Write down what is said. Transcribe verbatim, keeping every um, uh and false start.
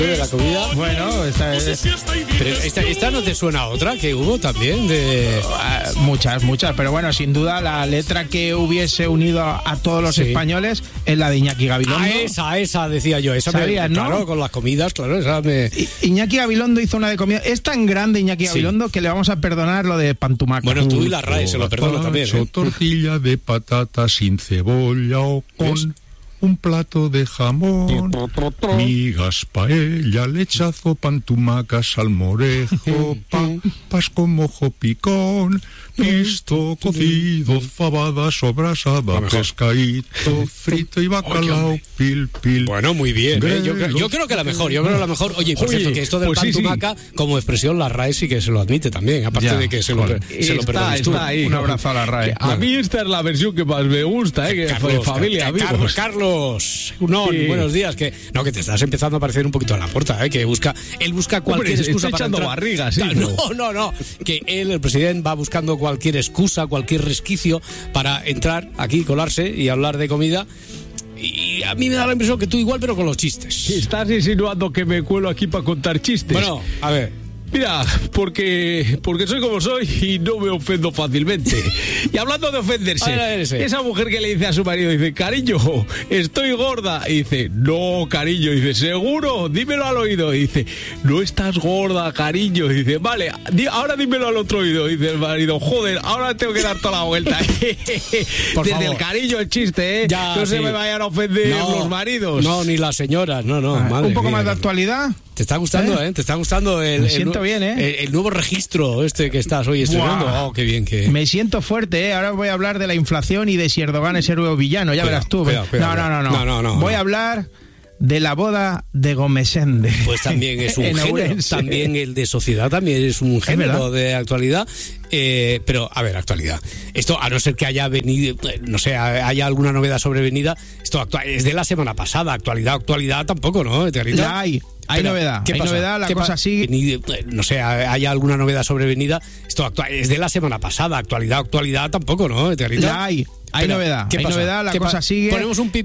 de la comida. Bueno, esta es... Pero esta, esta no te suena a otra que hubo también de... Uh, muchas, muchas, pero bueno, sin duda la letra que hubiese unido a, a todos los sí. españoles es la de Iñaki Gabilondo. Ah, esa, esa decía yo, esa ¿Sabías, me, no? Claro, con las comidas, claro, esa me... I, Iñaki Gabilondo hizo una de comida, es tan grande Iñaki Gabilondo sí. que le vamos a perdonar lo de Pantumaca. Bueno, tú y la R A E se lo perdono también, ¿eh? Tortilla de patata sin cebolla o con... ¿Ves? Un plato de jamón, migas, paella, lechazo, pantumaca, salmorejo, papas con mojo picón, pisto, cocido, fabada, sobrasada, pescadito, frito y bacalao, pil, pil. Bueno, muy bien, ¿eh? yo, yo creo que la mejor, yo creo que la mejor. Oye, por Oye, cierto, que esto del pues pantumaca, sí, sí. como expresión, la R A E sí que se lo admite también, aparte ya, de que se lo, se lo perdones tú. Ahí, un abrazo a la R A E. A mí esta es la versión que más me gusta, ¿eh? Que Carlos, familia, Carlos, amigos. Carlos. No, sí. buenos días, que no, que te estás empezando a parecer un poquito a la puerta, ¿eh? Que busca, él busca cualquier Hombre, excusa está para echando entrar. barriga, sí, no, no, no, no, que él, el presidente, va buscando cualquier excusa, cualquier resquicio para entrar aquí, colarse y hablar de comida. Y a mí me da la impresión que tú igual, pero con los chistes. Estás insinuando que me cuelo aquí para contar chistes. Bueno, a ver. Mira, porque porque soy como soy y no me ofendo fácilmente. Y hablando de ofenderse, ver, esa mujer que le dice a su marido, dice, cariño, estoy gorda. Y dice, no, cariño. Y dice, ¿seguro? Dímelo al oído. Y dice, no estás gorda, cariño. Y dice, vale, di, ahora dímelo al otro oído. Y dice el marido, joder, ahora tengo que dar toda la vuelta. Por Desde favor. El cariño el chiste, ¿eh? Ya, no sí. se me vayan a ofender no, los maridos. No, ni las señoras, no, no. Ah, madre un poco mía, más de no. actualidad. Te está gustando, ¿eh? ¿eh? Te está gustando el, Me el, siento el, bien, ¿eh? El, el nuevo registro este que estás hoy estrenando. Oh, qué bien que... Me siento fuerte, ¿eh? Ahora voy a hablar de la inflación y de si Erdogan es héroe o villano, ya cuidado, verás tú. Cuidado, cuidado, no, no, no, no, no, no. Voy no. a hablar de la boda de Gomesende. Pues también es un género. Ourense. También el de Sociedad también es un género ¿Es de actualidad. Eh, pero, a ver, actualidad. Esto, a no ser que haya venido, no sé, haya alguna novedad sobrevenida, esto actual, es de la semana pasada. Actualidad, actualidad tampoco, ¿no? Ya hay. Hay pero, novedad, hay pasa? novedad, la cosa pa- sigue. No sé, haya alguna novedad sobrevenida. Esto actual, es de la semana pasada. Actualidad, actualidad tampoco, ¿no? Ya hay. Hay pero, novedad, hay pasa? novedad, la cosa pa- sigue. Ponemos un pip